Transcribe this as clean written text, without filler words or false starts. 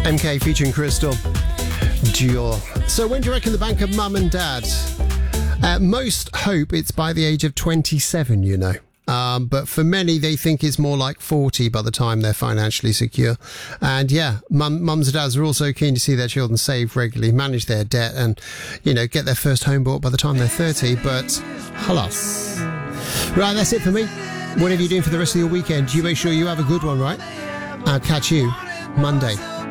MK featuring Crystal Dior. So when do you reckon the bank of mum and dad? Most hope it's by the age of 27, you know. But for many, they think it's more like 40 by the time they're financially secure. And yeah, mums and dads are also keen to see their children save regularly, manage their debt and, you know, get their first home bought by the time they're 30. But halas. Right, that's it for me. Whatever you're doing for the rest of your weekend, you make sure you have a good one, right? I'll catch you Monday.